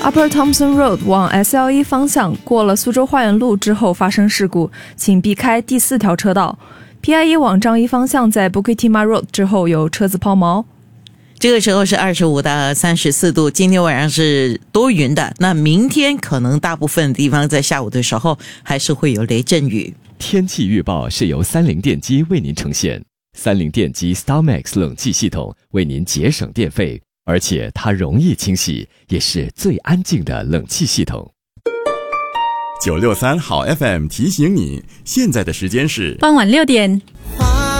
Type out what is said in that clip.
Upper Thompson Road 往 SL1 方向过了苏州花园路之后发生事故，请避开第4条车道。PI1 往张掖方向在 Bukit Timah Road 之后有车子抛锚。 这个时候是25到34度，今天晚上是多云的，那明天可能大部分地方在下午的时候还是会有雷阵雨。 天气预报是由30电机为您呈现，30电机 StarMax 冷气系统为您节省电费，而且它容易清洗，也是最安静的冷气系统。 963好 FM 提醒你，现在的时间是傍晚6点。